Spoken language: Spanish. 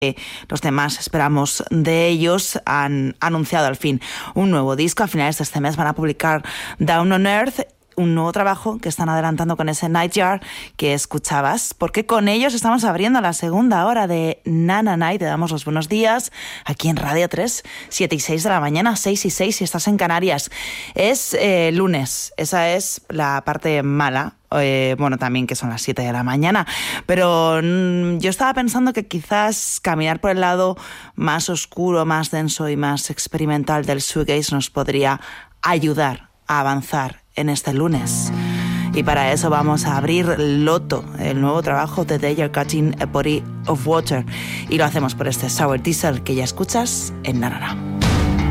los demás esperamos de ellos. Han anunciado al fin un nuevo disco. A finales de este mes van a publicar Down on Earth, un nuevo trabajo que están adelantando con ese Nightjar que escuchabas, porque con ellos estamos abriendo la segunda hora de Nana Night. Te damos los buenos días aquí en Radio 3, 7 y 6 de la mañana, 6 y 6 si estás en Canarias. Es lunes, esa es la parte mala. Bueno, también que son las 7 de la mañana, pero yo estaba pensando que quizás caminar por el lado más oscuro, más denso y más experimental del shoegaze nos podría ayudar a avanzar en este lunes. Y para eso vamos a abrir Loto, el nuevo trabajo de They Are Cutting a Body of Water, y lo hacemos por este Sour Diesel que ya escuchas en Nanana.